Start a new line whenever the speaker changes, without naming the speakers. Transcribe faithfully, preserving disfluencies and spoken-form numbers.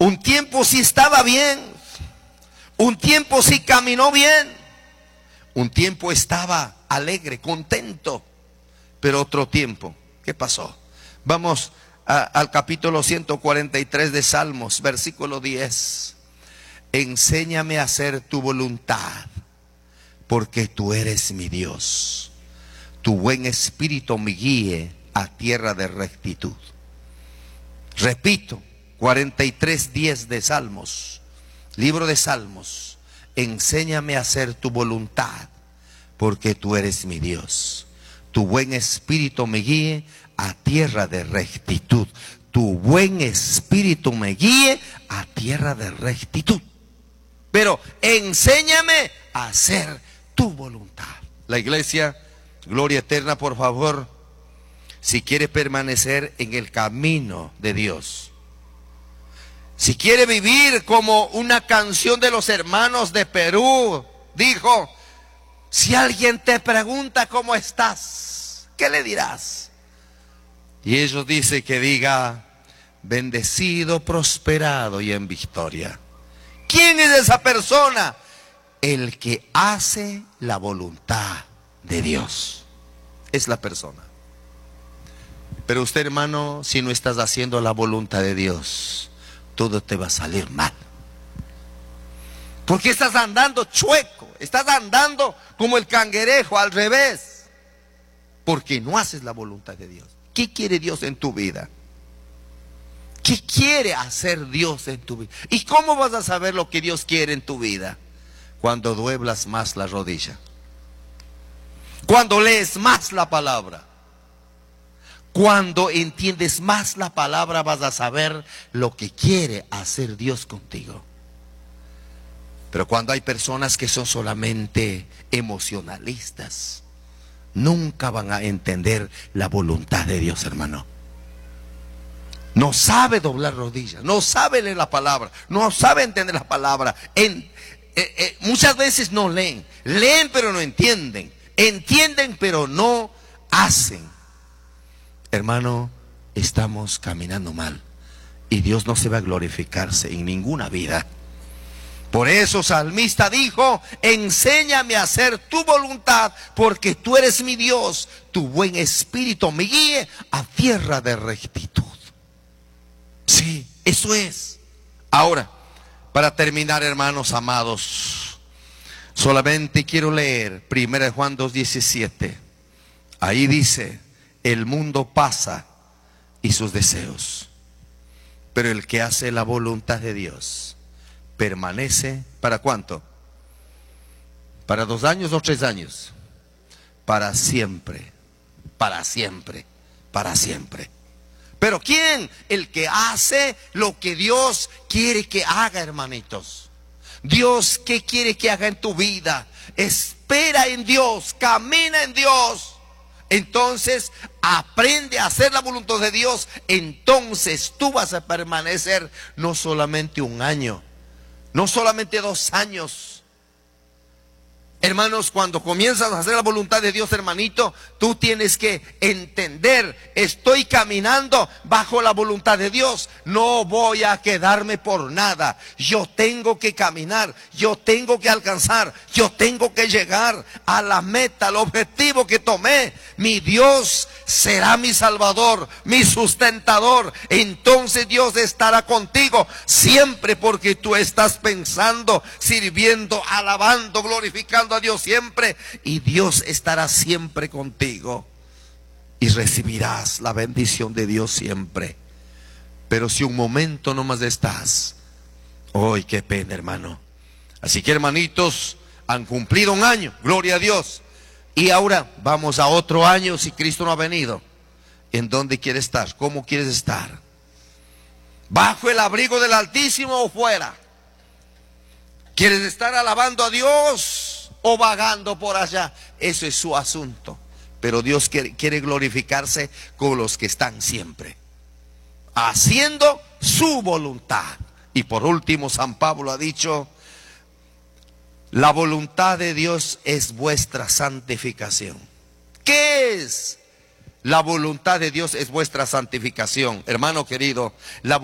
Un tiempo sí estaba bien, un tiempo sí caminó bien, un tiempo estaba alegre, contento, pero otro tiempo, ¿qué pasó? Vamos a, al capítulo ciento cuarenta y tres de Salmos, versículo diez. Enséñame a hacer tu voluntad, porque tú eres mi Dios. Tu buen espíritu me guíe a tierra de rectitud. Repito, cuarenta y tres diez de Salmos, libro de Salmos. Enséñame a hacer tu voluntad, porque tú eres mi Dios. Tu buen espíritu me guíe a tierra de rectitud. Tu buen espíritu me guíe a tierra de rectitud. Pero enséñame a hacer tu voluntad. La iglesia, gloria eterna, por favor, si quiere permanecer en el camino de Dios, si quiere vivir como una canción de los hermanos de Perú, dijo: si alguien te pregunta cómo estás, ¿qué le dirás? Y ellos dicen que diga: bendecido, prosperado y en victoria. ¿Quién es esa persona? El que hace la voluntad de Dios. Es la persona. Pero usted, hermano, si no estás haciendo la voluntad de Dios, todo te va a salir mal. Porque estás andando chueco, estás andando como el cangrejo al revés. Porque no haces la voluntad de Dios. ¿Qué quiere Dios en tu vida? ¿Qué quiere hacer Dios en tu vida? ¿Y cómo vas a saber lo que Dios quiere en tu vida? Cuando dueblas más la rodilla, cuando lees más la palabra, cuando entiendes más la palabra, vas a saber lo que quiere hacer Dios contigo. Pero cuando hay personas que son solamente emocionalistas, nunca van a entender la voluntad de Dios, hermano. No sabe doblar rodillas, no sabe leer la palabra, no sabe entender la palabra. En, eh, eh, muchas veces no leen, leen pero no entienden, entienden pero no hacen. Hermano, estamos caminando mal y Dios no se va a glorificarse en ninguna vida. Por eso salmista dijo: enséñame a hacer tu voluntad, porque tú eres mi Dios. Tu buen espíritu me guíe a tierra de rectitud. Sí, eso es. Ahora, para terminar, hermanos amados, solamente quiero leer primera de Juan dos diecisiete. Ahí dice: el mundo pasa y sus deseos, pero el que hace la voluntad de Dios permanece. ¿Para cuánto? ¿Para dos años o tres años? Para siempre, para siempre, para siempre. ¿Pero quién? El que hace lo que Dios quiere que haga, hermanitos. Dios, ¿qué quiere que haga en tu vida? Espera en Dios, camina en Dios. Entonces aprende a hacer la voluntad de Dios. Entonces tú vas a permanecer no solamente un año, no solamente dos años. Hermanos, cuando comienzas a hacer la voluntad de Dios, hermanito, tú tienes que entender: estoy caminando bajo la voluntad de Dios, no voy a quedarme por nada. Yo tengo que caminar, yo tengo que alcanzar, yo tengo que llegar a la meta, al objetivo que tomé. Mi Dios será mi salvador, mi sustentador. Entonces Dios estará contigo siempre, porque tú estás pensando, sirviendo, alabando, glorificando a Dios siempre, y Dios estará siempre contigo y recibirás la bendición de Dios siempre. Pero si un momento nomás estás, ¡ay, qué pena, hermano! Así que, hermanitos, han cumplido un año, gloria a Dios, y ahora vamos a otro año. Si Cristo no ha venido, ¿en dónde quieres estar? ¿Cómo quieres estar? ¿Bajo el abrigo del Altísimo o fuera? ¿Quieres estar alabando a Dios o vagando por allá? Eso es su asunto. Pero Dios quiere, quiere glorificarse con los que están siempre haciendo su voluntad. Y por último, San Pablo ha dicho: la voluntad de Dios es vuestra santificación. ¿Qué es? La voluntad de Dios es vuestra santificación. Hermano querido, la